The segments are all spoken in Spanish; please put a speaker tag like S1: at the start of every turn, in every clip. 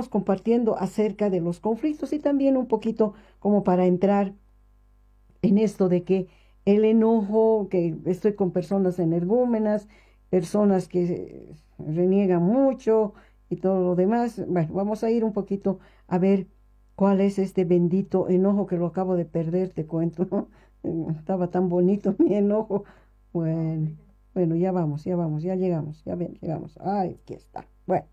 S1: estamos compartiendo acerca de los conflictos y también un poquito como para entrar en esto de que el enojo, que estoy con personas energúmenas, personas que reniegan mucho y todo lo demás. Bueno, vamos a ir un poquito a ver cuál es este bendito enojo que lo acabo de perder, te cuento, ¿no? Estaba tan bonito mi enojo. Bueno, bueno, ya llegamos, ya ven, llegamos. Ay, aquí está. Bueno,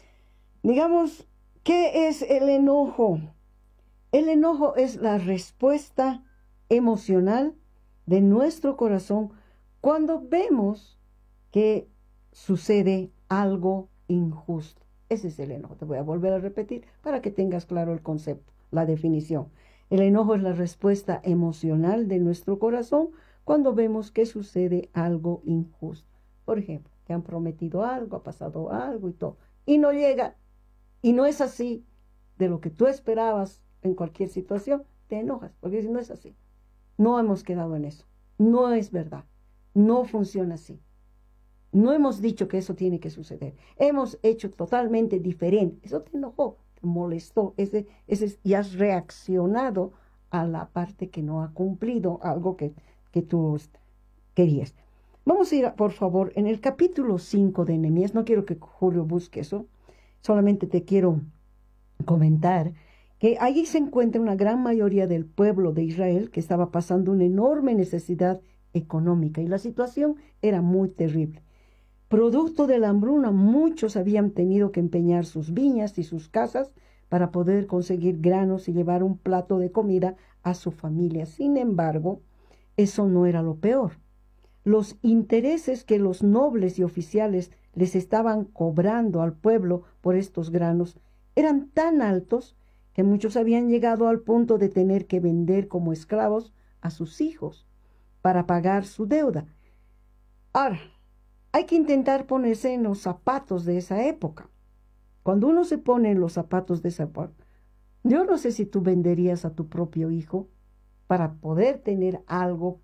S1: digamos, ¿qué es el enojo? El enojo es la respuesta emocional de nuestro corazón cuando vemos que sucede algo injusto. Ese es el enojo. Te voy a volver a repetir para que tengas claro el concepto, la definición. El enojo es la respuesta emocional de nuestro corazón cuando vemos que sucede algo injusto. Por ejemplo, te han prometido algo, ha pasado algo y todo, y no llega, y no es así de lo que tú esperabas en cualquier situación, te enojas, porque no es así. No hemos quedado en eso. No es verdad. No funciona así. No hemos dicho que eso tiene que suceder. Hemos hecho totalmente diferente. Eso te enojó, te molestó. Y has reaccionado a la parte que no ha cumplido algo que tú querías. Vamos a ir, por favor, en el capítulo 5 de Nehemías. No quiero que Julio busque eso. Solamente te quiero comentar que allí se encuentra una gran mayoría del pueblo de Israel que estaba pasando una enorme necesidad económica y la situación era muy terrible. Producto de la hambruna, muchos habían tenido que empeñar sus viñas y sus casas para poder conseguir granos y llevar un plato de comida a su familia. Sin embargo, eso no era lo peor. Los intereses que los nobles y oficiales les estaban cobrando al pueblo por estos granos eran tan altos que muchos habían llegado al punto de tener que vender como esclavos a sus hijos para pagar su deuda. Ahora, hay que intentar ponerse en los zapatos de esa época. Cuando uno se pone en los zapatos de esa época, yo no sé si tú venderías a tu propio hijo para poder tener algo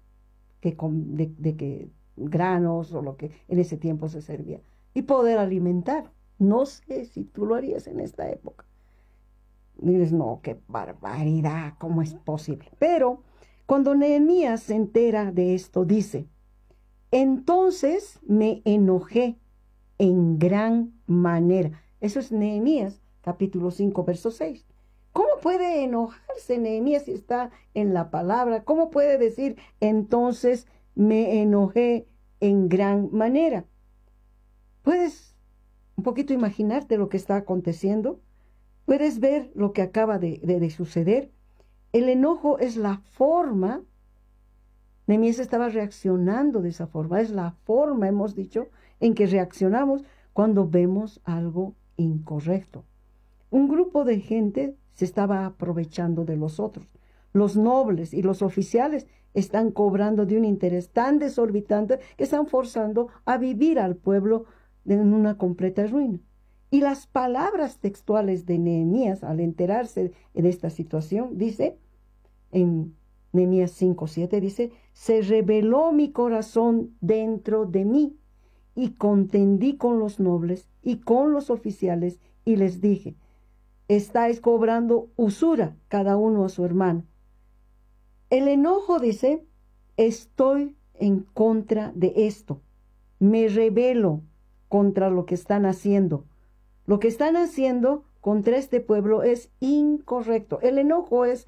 S1: que granos o lo que en ese tiempo se servía y poder alimentar. No sé si tú lo harías en esta época. Dices, no, qué barbaridad, ¿cómo es posible? Pero cuando Nehemías se entera de esto, dice, entonces me enojé en gran manera. Eso es Nehemías, capítulo 5, verso 6. ¿Cómo puede enojarse Nehemías si está en la palabra? ¿Cómo puede decir, entonces me enojé en gran manera? ¿Puedes un poquito imaginarte lo que está aconteciendo? ¿Puedes ver lo que acaba de suceder? El enojo es la forma. Nehemías estaba reaccionando de esa forma. Es la forma, hemos dicho, en que reaccionamos cuando vemos algo incorrecto. Un grupo de gente se estaba aprovechando de los otros. Los nobles y los oficiales están cobrando de un interés tan desorbitante que están forzando a vivir al pueblo en una completa ruina. Y las palabras textuales de Nehemías, al enterarse de esta situación, dice en Nehemías 5:7, dice, se rebeló mi corazón dentro de mí y contendí con los nobles y con los oficiales y les dije, estáis cobrando usura cada uno a su hermano. El enojo dice, estoy en contra de esto, me rebelo contra lo que están haciendo. Lo que están haciendo contra este pueblo es incorrecto. El enojo es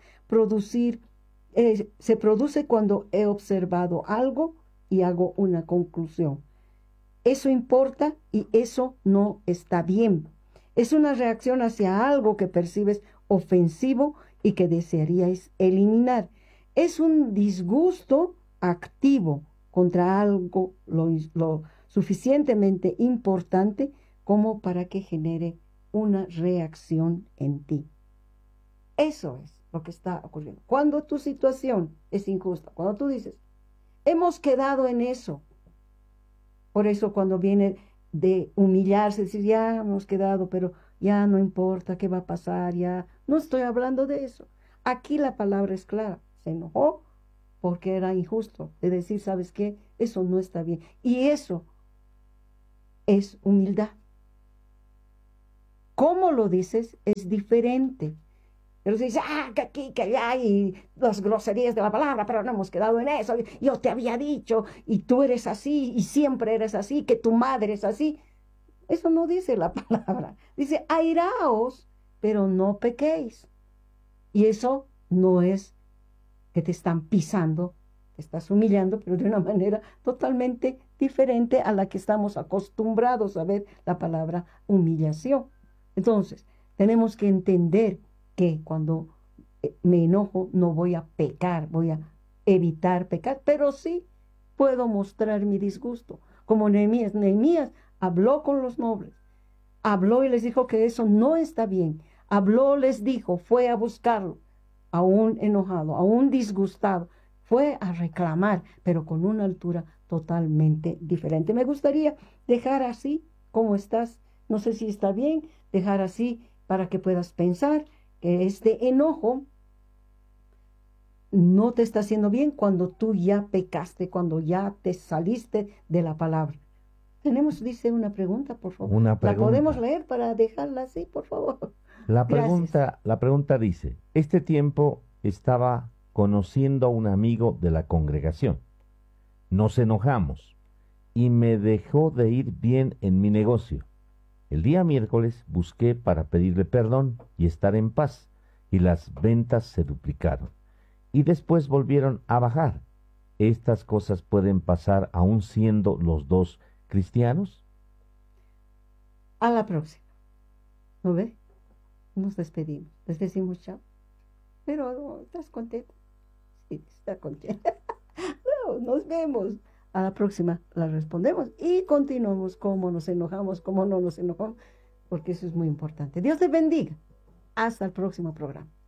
S1: se produce cuando he observado algo y hago una conclusión. Eso importa y eso no está bien. Es una reacción hacia algo que percibes ofensivo y que desearíais eliminar. Es un disgusto activo contra algo lo suficientemente importante como para que genere una reacción en ti. Eso es lo que está ocurriendo. Cuando tu situación es injusta, cuando tú dices, hemos quedado en eso. Por eso cuando viene de humillarse, decir, ya hemos quedado, pero ya no importa qué va a pasar, ya no estoy hablando de eso. Aquí la palabra es clara, se enojó porque era injusto, de decir, ¿sabes qué? Eso no está bien. Y eso es humildad. cómo lo dices es diferente. Pero se dice, que aquí, que allá, y las groserías de la palabra, pero no hemos quedado en eso. Yo te había dicho, y tú eres así, y siempre eres así, que tu madre es así. Eso no dice la palabra. Dice, airaos, pero no pequéis. Y eso no es que te están pisando, te estás humillando, pero de una manera totalmente diferente a la que estamos acostumbrados a ver la palabra humillación. Entonces, tenemos que entender que cuando me enojo no voy a pecar, voy a evitar pecar, pero sí puedo mostrar mi disgusto. Como Nehemías, Nehemías habló con los nobles, habló y les dijo que eso no está bien, habló, les dijo, fue a buscarlo, aún enojado, aún disgustado, fue a reclamar, pero con una altura totalmente diferente. Me gustaría dejar así como estás, no sé si está bien, dejar así para que puedas pensar que este enojo no te está haciendo bien cuando tú ya pecaste, cuando ya te saliste de la palabra. Dice una pregunta, por favor.
S2: Una
S1: ¿La podemos
S2: pregunta.
S1: leer para dejarla así, por favor?
S2: La
S1: Gracias.
S2: la pregunta dice, este tiempo estaba conociendo a un amigo de la congregación. Nos enojamos y me dejó de ir bien en mi negocio. El día miércoles busqué para pedirle perdón y estar en paz, y las ventas se duplicaron. Y después volvieron a bajar. ¿Estas cosas pueden pasar aún siendo los dos cristianos?
S1: A la próxima. ¿No ve? Nos despedimos. Les decimos chao. Pero no, ¿estás contento? Sí, está contento. No, nos vemos. A la próxima la respondemos y continuamos cómo nos enojamos, cómo no nos enojamos, porque eso es muy importante. Dios te bendiga. Hasta el próximo programa.